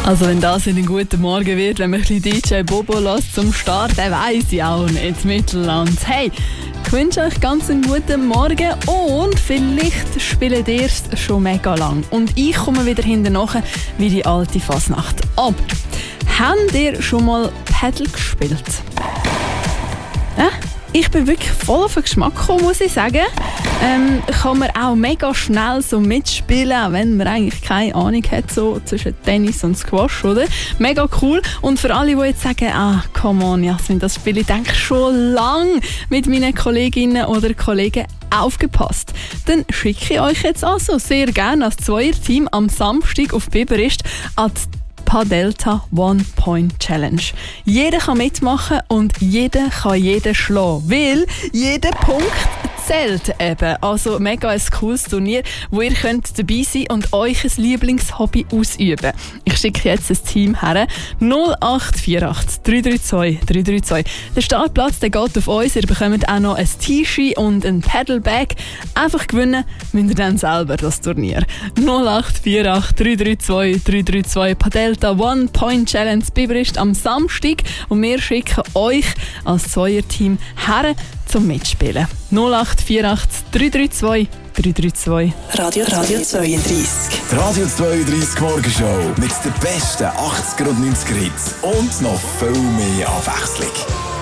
Also wenn das in den guten Morgen wird, wenn man ein bisschen DJ Bobo lässt zum Start, dann weiss ich auch nicht. Mittelland. Hey, ich wünsche euch ganz einen guten Morgen und vielleicht spielt ihr es schon mega lang. Und ich komme wieder hinterher wie die alte Fasnacht. Aber, habt ihr schon mal Paddle gespielt? Ich bin wirklich voll auf den Geschmack gekommen, muss ich sagen. Kann man auch mega schnell so mitspielen, auch wenn man eigentlich keine Ahnung hat, so zwischen Tennis und Squash, oder? Mega cool. Und für alle, die jetzt sagen, come on, Jasmin, das spiele ich denke schon lange mit meinen Kolleginnen oder Kollegen aufgepasst. Dann schicke ich euch jetzt also sehr gerne als Zweierteam am Samstag auf Biberist an die Padelta One-Point Challenge. Jeder kann mitmachen und jeder kann jeden schlagen, weil jeder Punkt zählt eben. Also mega ein cooles Turnier, wo ihr könnt dabei sein und euch ein Lieblingshobby ausüben. Ich schicke jetzt ein Team her. 0848 332 332. Der Startplatz der geht auf uns. Ihr bekommt auch noch ein T-Shirt und ein Paddlebag. Einfach gewinnen müsst ihr dann selber das Turnier. 0848 332 332. Padelta One-Point Challenge Biberist am Samstag. Und wir schicken euch als Zweierteam her zum Mitspielen. 0848 332 332. Radio 32. Die Radio 32 Morgenshow mit den besten 80er und 90er Hits und noch viel mehr Abwechslung.